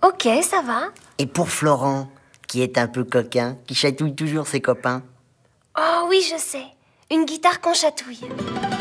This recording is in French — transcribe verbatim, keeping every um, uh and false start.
Ok, ça va. Et pour Florent, qui est un peu coquin, qui chatouille toujours ses copains? Oh oui, je sais. Une guitare qu'on chatouille.